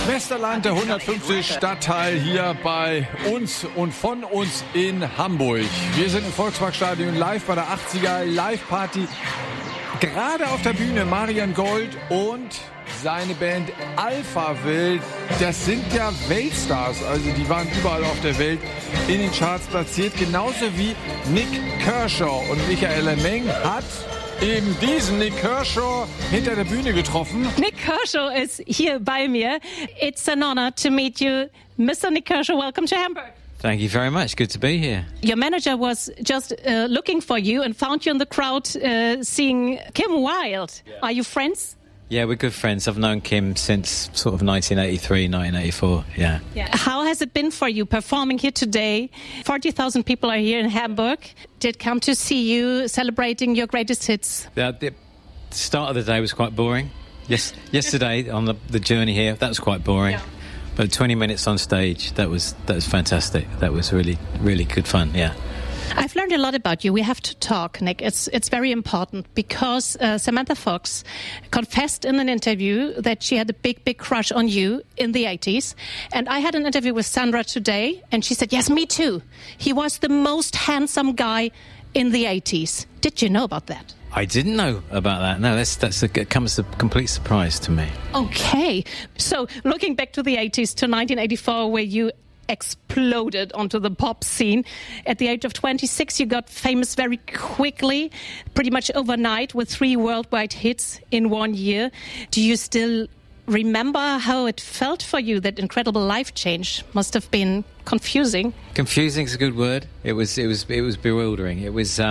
Westerland, der 150. Stadtteil hier bei uns und von uns in Hamburg. Wir sind im Volksparkstadion live bei der 80er Live-Party. Gerade auf der Bühne Marian Gold und seine Band Alpha Wild. Das sind ja Weltstars, also die waren überall auf der Welt in den Charts platziert. Genauso wie Nik Kershaw. Und Michaela Meng hat eben diesen Nik Kershaw hinter der Bühne getroffen. Nik Kershaw ist hier bei mir. It's an honor to meet you. Mr. Nik Kershaw, welcome to Hamburg. Thank you very much. Good to be here. Your manager was just looking for you and found you in the crowd seeing Kim Wilde. Yeah. Are you friends? Yeah, we're good friends. I've known Kim since sort of 1983, 1984, yeah. How has it been for you performing here today? 40,000 people are here in Hamburg. Did come to see you celebrating your greatest hits. The start of the day was quite boring. Yes, yesterday on the journey here, that was quite boring. Yeah. But 20 minutes on stage, that was fantastic. That was really, really good fun, yeah. I've learned a lot about you. We have to talk, Nick. It's very important because Samantha Fox confessed in an interview that she had a big crush on you in the 80s. And I had an interview with Sandra today, and she said, yes, me too. He was the most handsome guy in the 80s. Did you know about that? I didn't know about that. No, it comes as a complete surprise to me. Okay. So looking back to the 80s, to 1984, where you exploded onto the pop scene. At the age of 26, you got famous very quickly, pretty much overnight, with 3 worldwide hits in 1 year. Do you still remember how it felt for you? That incredible life change must have been confusing. Confusing is a good word. It was bewildering. It was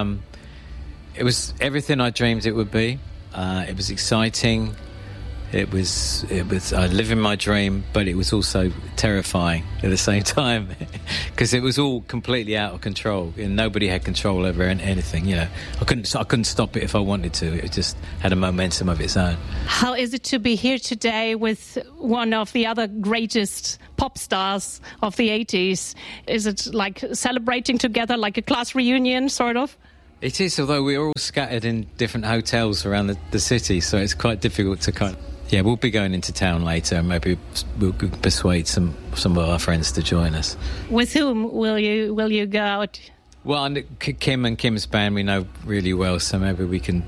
everything I dreamed it would be. It was exciting. It was I live in my dream, but it was also terrifying at the same time because it was all completely out of control and nobody had control over anything. You know, I couldn't stop it if I wanted to. It just had a momentum of its own. How is it to be here today with one of the other greatest pop stars of the 80s? Is it like celebrating together, like a class reunion, sort of? It is, although we're all scattered in different hotels around the city, so it's quite difficult to kind of... Yeah, we'll be going into town later and maybe we'll persuade some of our friends to join us. With whom will you go out? Well, Kim and Kim's band we know really well, so maybe we can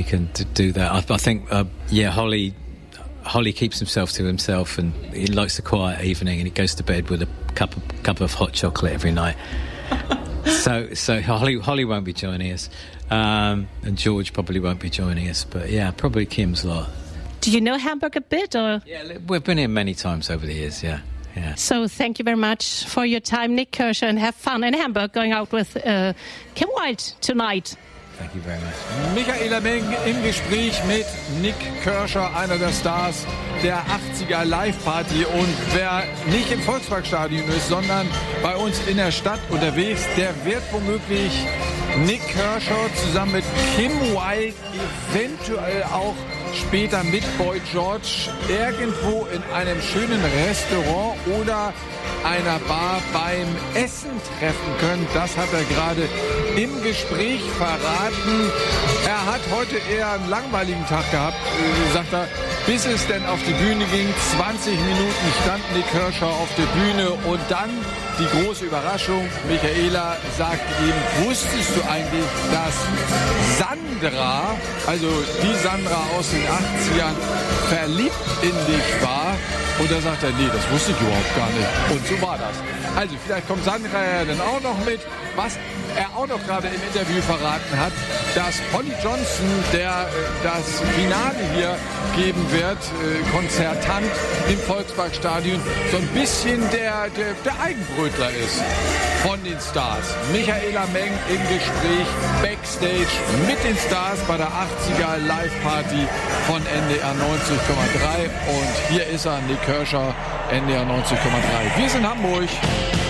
do that. I think, Holly keeps himself to himself and he likes a quiet evening and he goes to bed with a cup of hot chocolate every night. So Holly won't be joining us, and George probably won't be joining us. But yeah, probably Kim's lot. Do you know Hamburg a bit, or? Yeah, we've been here many times over the years. Yeah. So thank you very much for your time, Nik Kershaw, and have fun in Hamburg going out with Kim Wilde tonight. Thank you very much. Michaela Meng im Gespräch mit Nik Kershaw, einer der Stars der 80er Live-Party. Und wer nicht im Volksparkstadion ist, sondern bei uns in der Stadt unterwegs, der wird womöglich Nik Kershaw zusammen mit Kim Wilde, eventuell auch später mit Boy George, irgendwo in einem schönen Restaurant oder einer Bar beim Essen treffen können. Das hat er gerade im Gespräch verraten. Er hat heute eher einen langweiligen Tag gehabt, sagt er, bis es denn auf die Bühne ging. 20 Minuten stand Nik Kershaw auf der Bühne und dann die große Überraschung. Michaela sagt ihm, wusstest du eigentlich, dass Sandra, also die Sandra aus den 80ern, verliebt in dich war? Und da sagt er, nee, das wusste ich überhaupt gar nicht. Und so war das. Also vielleicht kommt Sandra ja dann auch noch mit. Was er auch noch gerade im Interview verraten hat, dass Holly Johnson, der das Finale hier geben wird, konzertant im Volksparkstadion, so ein bisschen der Eigenbrötler ist von den Stars. Michaela Meng im Gespräch Backstage mit den Stars bei der 80er Live-Party von NDR 90,3. Und hier ist er, Nik Kershaw, NDR 90,3. Wir sind Hamburg.